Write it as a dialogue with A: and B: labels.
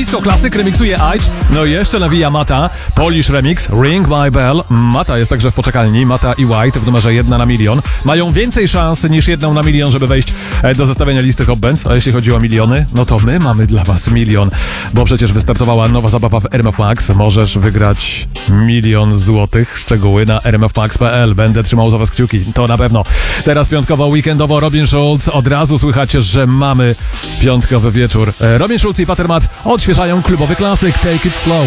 A: Disco Classic remiksuje Aitch, no i jeszcze nawija Mata, Polish Remix, Ring My Bell. Mata jest także w poczekalni, Mata i White w numerze 1 na milion. Mają więcej szans niż 1 na milion, żeby wejść do zestawienia listy Hot Bands, a jeśli chodzi o miliony, no to my mamy dla was milion, bo przecież wystartowała nowa zabawa w RMF Max. Możesz wygrać 1 000 000 złotych. Szczegóły na rmfmax.pl. Będę trzymał za was kciuki, to na pewno. Teraz piątkowo, weekendowo Robin Schulz. Od razu słychać, że mamy piątkowy wieczór. Robin Schulz i Patermat odświeżają klubowy klasyk Take It Slow.